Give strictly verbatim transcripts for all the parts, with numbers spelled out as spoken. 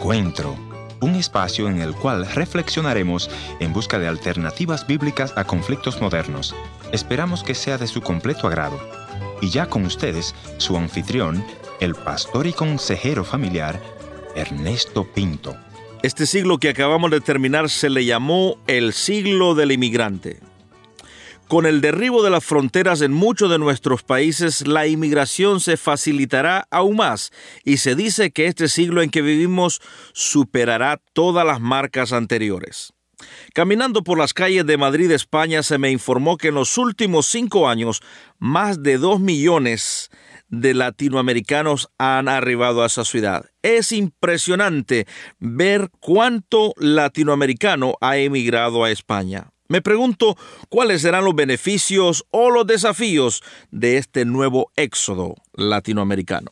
Encuentro, un espacio en el cual reflexionaremos en busca de alternativas bíblicas a conflictos modernos. Esperamos que sea de su completo agrado. Y ya con ustedes, su anfitrión, el pastor y consejero familiar, Ernesto Pinto. Este siglo que acabamos de terminar se le llamó el siglo del inmigrante. Con el derribo de las fronteras en muchos de nuestros países, la inmigración se facilitará aún más y se dice que este siglo en que vivimos superará todas las marcas anteriores. Caminando por las calles de Madrid, España, se me informó que en los últimos cinco años, más de dos millones de latinoamericanos han arribado a esa ciudad. Es impresionante ver cuánto latinoamericano ha emigrado a España. Me pregunto cuáles serán los beneficios o los desafíos de este nuevo éxodo latinoamericano.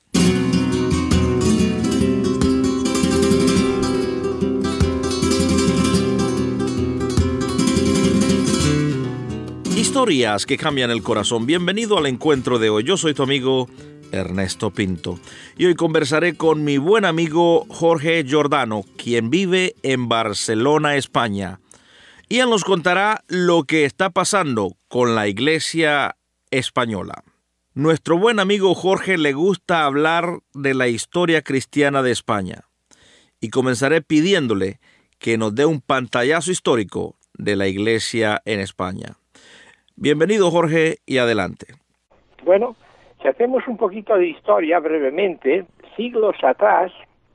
Historias que cambian el corazón. Bienvenido al encuentro de hoy. Yo soy tu amigo Ernesto Pinto y hoy conversaré con mi buen amigo Jorge Giordano, quien vive en Barcelona, España. Y él nos contará lo que está pasando con la Iglesia española. Nuestro buen amigo Jorge le gusta hablar de la historia cristiana de España. Y comenzaré pidiéndole que nos dé un pantallazo histórico de la Iglesia en España. Bienvenido, Jorge, y adelante. Bueno, si hacemos un poquito de historia brevemente, siglos atrás,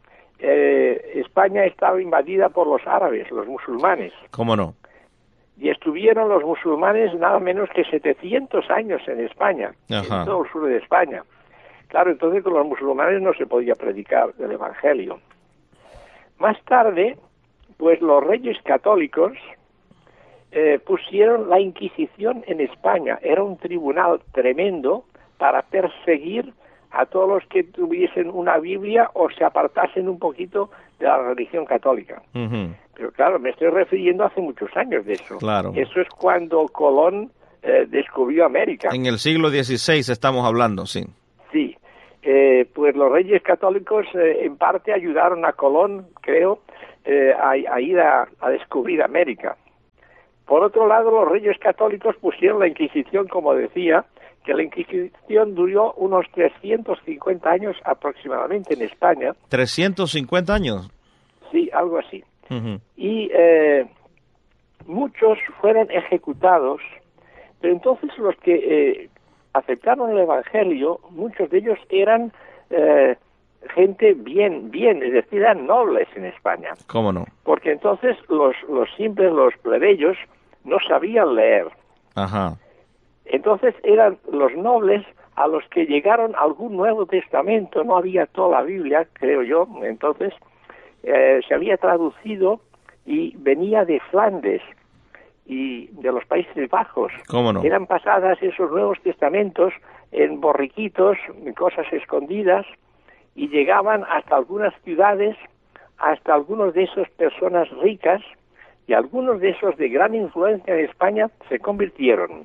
eh, España estaba invadida por los árabes, los musulmanes. ¿Cómo no? Y estuvieron los musulmanes nada menos que setecientos años en España, Ajá. en todo el sur de España. Claro, entonces con los musulmanes no se podía predicar el Evangelio. Más tarde, pues los reyes católicos eh, pusieron la Inquisición en España. Era un tribunal tremendo para perseguir a todos los que tuviesen una Biblia o se apartasen un poquito de la religión católica. Uh-huh. Pero claro, me estoy refiriendo hace muchos años de eso. Claro. Eso es cuando Colón eh, descubrió América. En el siglo dieciséis estamos hablando, sí. Sí. Eh, pues los reyes católicos eh, en parte ayudaron a Colón, creo, eh, a, a ir a, a descubrir América. Por otro lado, los reyes católicos pusieron la Inquisición, como decía, que la Inquisición duró unos trescientos cincuenta años aproximadamente en España. ¿trescientos cincuenta años? Sí, algo así. Uh-huh. Y eh, muchos fueron ejecutados, pero entonces los que eh, aceptaron el Evangelio, muchos de ellos eran eh, gente bien, bien, es decir, eran nobles en España. ¿Cómo no? Porque entonces los, los simples, los plebeyos, no sabían leer. Ajá. Entonces eran los nobles a los que llegaron algún Nuevo Testamento, no había toda la Biblia, creo yo, entonces eh, se había traducido y venía de Flandes y de los Países Bajos. ¿Cómo no? Eran pasadas esos Nuevos Testamentos en borriquitos, en cosas escondidas, y llegaban hasta algunas ciudades, hasta algunos de esas personas ricas, y algunos de esos de gran influencia en España se convirtieron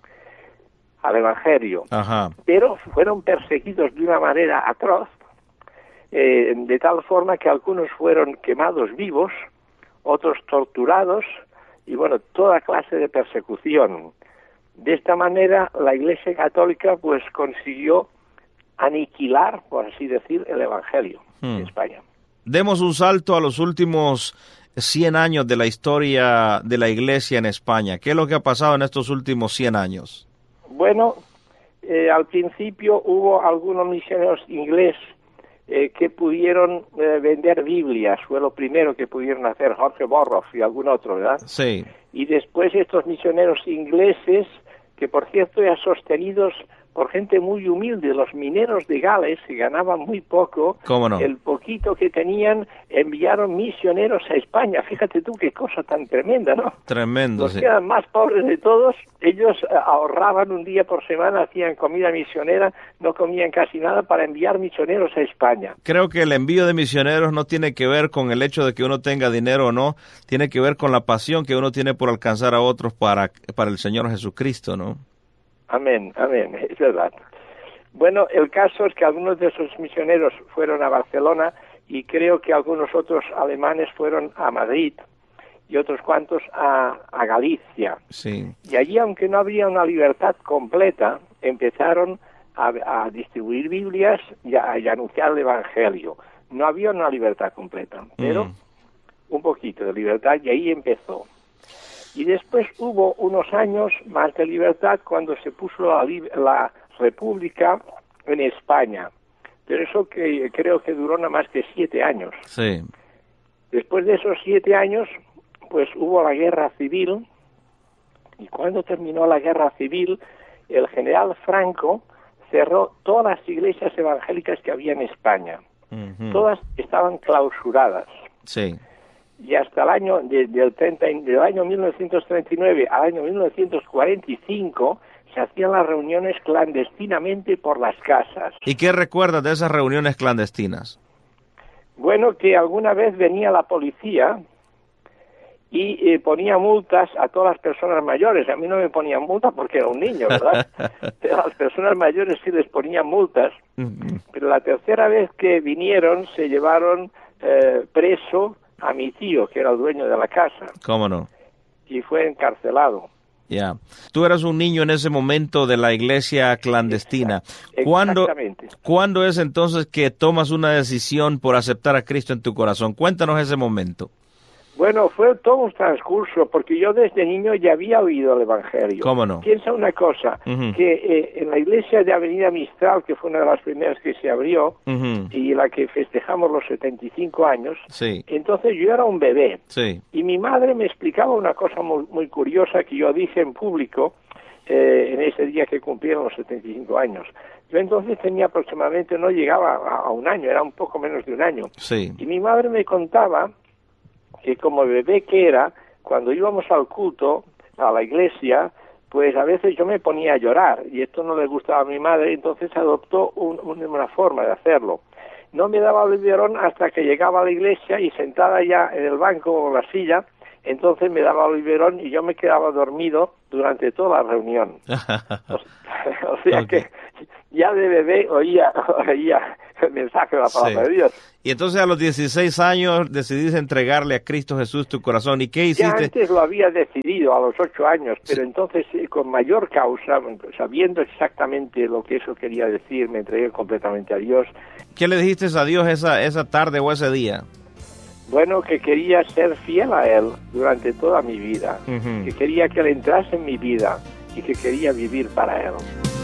al Evangelio. Ajá. Pero fueron perseguidos de una manera atroz, eh, de tal forma que algunos fueron quemados vivos, otros torturados, y bueno, toda clase de persecución. De esta manera, la Iglesia Católica pues consiguió aniquilar, por así decir, el Evangelio hmm. en España. Demos un salto a los últimos cien años de la historia de la Iglesia en España. ¿Qué es lo que ha pasado en estos últimos cien años? Bueno, eh, al principio hubo algunos misioneros ingleses eh, que pudieron eh, vender Biblias, fue lo primero que pudieron hacer, Jorge Borrow y algún otro, ¿verdad? Sí. Y después estos misioneros ingleses, que por cierto eran sostenidos por gente muy humilde, los mineros de Gales, que ganaban muy poco, ¿Cómo no? El poquito que tenían, enviaron misioneros a España. Fíjate tú qué cosa tan tremenda, ¿no? Tremendo, Los sí. que eran más pobres de todos, ellos ahorraban un día por semana, hacían comida misionera, no comían casi nada para enviar misioneros a España. Creo que el envío de misioneros no tiene que ver con el hecho de que uno tenga dinero o no, tiene que ver con la pasión que uno tiene por alcanzar a otros para, para el Señor Jesucristo, ¿no? Amén, amén, es verdad. Bueno, el caso es que algunos de esos misioneros fueron a Barcelona y creo que algunos otros alemanes fueron a Madrid y otros cuantos a, a Galicia. Sí. Y allí, aunque no había una libertad completa, empezaron a, a distribuir Biblias y a, y a anunciar el Evangelio. No había una libertad completa, pero mm. un poquito de libertad, y ahí empezó. Y después hubo unos años más de libertad cuando se puso la, la República en España. Pero eso que creo que duró nada más que siete años. Sí. Después de esos siete años, pues hubo la guerra civil, y cuando terminó la guerra civil, el general Franco cerró todas las iglesias evangélicas que había en España. Uh-huh. Todas estaban clausuradas. Sí. Y hasta el año de, del, treinta, del año mil novecientos treinta y nueve al año mil novecientos cuarenta y cinco se hacían las reuniones clandestinamente por las casas. ¿Y qué recuerdas de esas reuniones clandestinas? Bueno, que alguna vez venía la policía y eh, ponía multas a todas las personas mayores. A mí no me ponían multas porque era un niño, ¿verdad? Pero a las personas mayores sí les ponían multas. Pero la tercera vez que vinieron se llevaron eh, preso a mi tío, que era el dueño de la casa. ¿Cómo no? Y fue encarcelado. Ya. Yeah. Tú eras un niño en ese momento de la iglesia clandestina. ¿Cuándo, Exactamente. ¿Cuándo es entonces que tomas una decisión por aceptar a Cristo en tu corazón? Cuéntanos ese momento. Bueno, fue todo un transcurso, porque yo desde niño ya había oído el Evangelio. ¿Cómo no? Piensa una cosa, uh-huh. que eh, en la iglesia de Avenida Mistral, que fue una de las primeras que se abrió, uh-huh. y la que festejamos los setenta y cinco años, sí. entonces yo era un bebé. Sí. Y mi madre me explicaba una cosa muy, muy curiosa que yo dije en público eh, en ese día que cumplieron los setenta y cinco años. Yo entonces tenía aproximadamente, no llegaba a, a un año, era un poco menos de un año. Sí. Y mi madre me contaba que como bebé que era, cuando íbamos al culto, a la iglesia, pues a veces yo me ponía a llorar, y esto no le gustaba a mi madre, entonces adoptó un, un, una forma de hacerlo. No me daba el biberón hasta que llegaba a la iglesia y sentada ya en el banco o la silla, entonces me daba el biberón y yo me quedaba dormido durante toda la reunión. o, o sea okay. que ya de bebé oía, oía el mensaje de la palabra sí. de Dios. Y entonces a los dieciséis años decidiste entregarle a Cristo Jesús tu corazón. ¿Y qué hiciste? Ya antes lo había decidido a los ocho años, pero sí. entonces con mayor causa, sabiendo exactamente lo que eso quería decir, me entregué completamente a Dios. ¿Qué le dijiste a Dios esa, esa tarde o ese día? Bueno, que quería ser fiel a Él durante toda mi vida, uh-huh. que quería que Él entrase en mi vida y que quería vivir para Él.